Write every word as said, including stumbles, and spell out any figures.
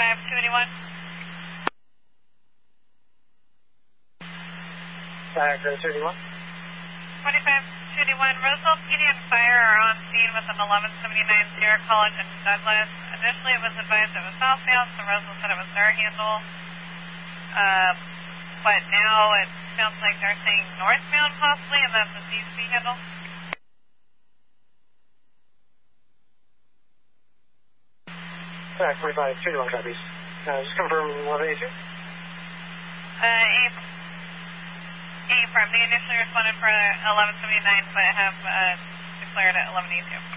twenty-five two eighty-one. Back to two eighty-one. twenty-five two eighty-one, Roosevelt P D and fire are on scene with an eleven seventy-nine Sierra College in Douglas. Initially it was advised it was southbound, so Roosevelt said it was their handle. Uh, but now it sounds like they're saying northbound possibly, and that's a D C handle. Back twenty-five two eighty-one copies. Uh, just confirm eleven eighty-two. Uh, A, A from, they initially responded for eleven seventy-nine, but have uh, declared at eleven eighty-two.